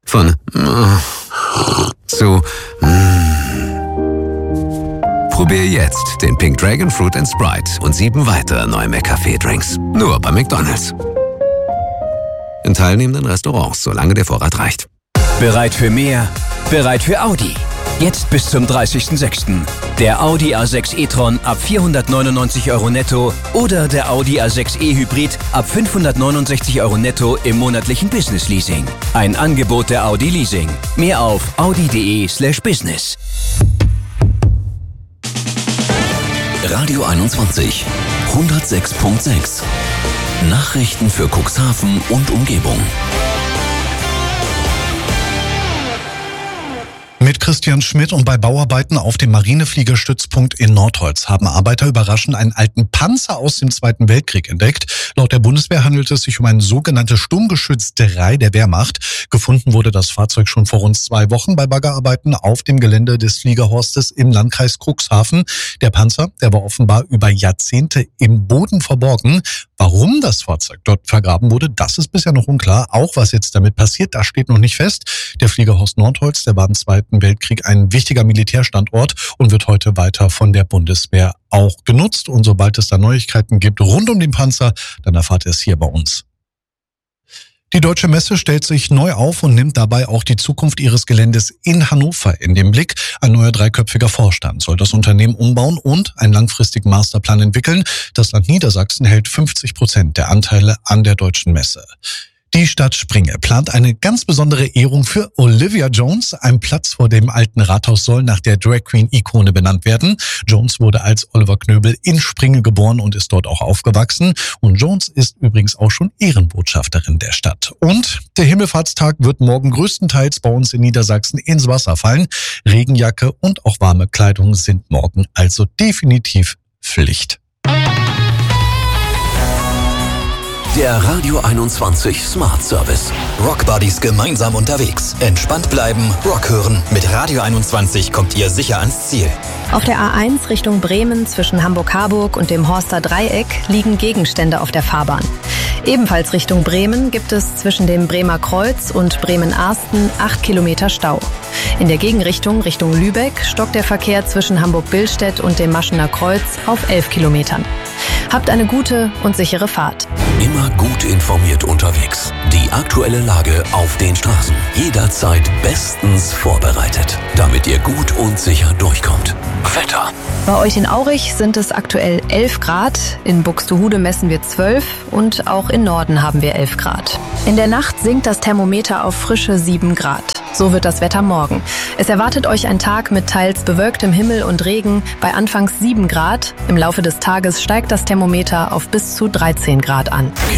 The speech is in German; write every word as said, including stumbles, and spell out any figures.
Von zu Probier jetzt den Pink Dragon Fruit and Sprite und sieben weitere neue McCafé-Drinks. Nur bei McDonald's. In teilnehmenden Restaurants, solange der Vorrat reicht. Bereit für mehr? Bereit für Audi. Jetzt bis zum dreißigsten sechsten Der Audi A sechs e-tron ab vierhundertneunundneunzig Euro netto oder der Audi A sechs e Hybrid ab fünfhundertneunundsechzig Euro netto im monatlichen Business Leasing. Ein Angebot der Audi Leasing. Mehr auf audi.de slash business. Radio einundzwanzig, hundertsechs Komma sechs. Nachrichten für Cuxhaven und Umgebung. Mit Christian Schmidt und bei Bauarbeiten auf dem Marinefliegerstützpunkt in Nordholz haben Arbeiter überraschend einen alten Panzer aus dem Zweiten Weltkrieg entdeckt. Laut der Bundeswehr handelt es sich um ein sogenanntes Sturmgeschütz drei der Wehrmacht. Gefunden wurde das Fahrzeug schon vor rund zwei Wochen bei Baggerarbeiten auf dem Gelände des Fliegerhorstes im Landkreis Cuxhaven. Der Panzer, der war offenbar über Jahrzehnte im Boden verborgen. Warum das Fahrzeug dort vergraben wurde, das ist bisher noch unklar. Auch was jetzt damit passiert, das steht noch nicht fest. Der Fliegerhorst Nordholz, der war im Zweiten Weltkrieg ein wichtiger Militärstandort und wird heute weiter von der Bundeswehr auch genutzt. Und sobald es da Neuigkeiten gibt rund um den Panzer, dann erfahrt ihr es hier bei uns. Die Deutsche Messe stellt sich neu auf und nimmt dabei auch die Zukunft ihres Geländes in Hannover in den Blick. Ein neuer dreiköpfiger Vorstand soll das Unternehmen umbauen und einen langfristigen Masterplan entwickeln. Das Land Niedersachsen hält fünfzig Prozent der Anteile an der Deutschen Messe. Die Stadt Springe plant eine ganz besondere Ehrung für Olivia Jones. Ein Platz vor dem alten Rathaus soll nach der Drag Queen-Ikone benannt werden. Jones wurde als Oliver Knöbel in Springe geboren und ist dort auch aufgewachsen. Und Jones ist übrigens auch schon Ehrenbotschafterin der Stadt. Und der Himmelfahrtstag wird morgen größtenteils bei uns in Niedersachsen ins Wasser fallen. Regenjacke und auch warme Kleidung sind morgen also definitiv Pflicht. Der Radio einundzwanzig Smart Service. Rock Buddies gemeinsam unterwegs. Entspannt bleiben, Rock hören. Mit Radio einundzwanzig kommt ihr sicher ans Ziel. Auf der A eins Richtung Bremen zwischen Hamburg-Harburg und dem Horster Dreieck liegen Gegenstände auf der Fahrbahn. Ebenfalls Richtung Bremen gibt es zwischen dem Bremer Kreuz und Bremen-Arsten acht Kilometer Stau. In der Gegenrichtung Richtung Lübeck stockt der Verkehr zwischen Hamburg-Billstedt und dem Maschener Kreuz auf elf Kilometern. Habt eine gute und sichere Fahrt. Immer gut informiert unterwegs. Die aktuelle Lage auf den Straßen. Jederzeit bestens vorbereitet, damit ihr gut und sicher durchkommt. Wetter. Bei euch in Aurich sind es aktuell elf Grad, in Buxtehude messen wir zwölf und auch in Norden haben wir elf Grad. In der Nacht sinkt das Thermometer auf frische sieben Grad. So wird das Wetter morgen. Es erwartet euch ein Tag mit teils bewölktem Himmel und Regen bei anfangs sieben Grad. Im Laufe des Tages steigt das Thermometer auf bis zu dreizehn Grad an.